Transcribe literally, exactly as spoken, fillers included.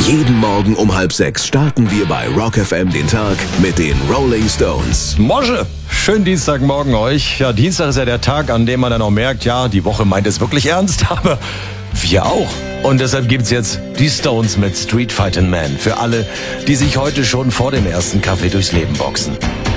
Jeden Morgen um halb sechs starten wir bei Rock F M den Tag mit den Rolling Stones. Mosche, schönen Dienstagmorgen euch. Ja, Dienstag ist ja der Tag, an dem man dann auch merkt, ja, die Woche meint es wirklich ernst, aber wir auch. Und deshalb gibt's jetzt die Stones mit Street Fightin' Man für alle, die sich heute schon vor dem ersten Kaffee durchs Leben boxen.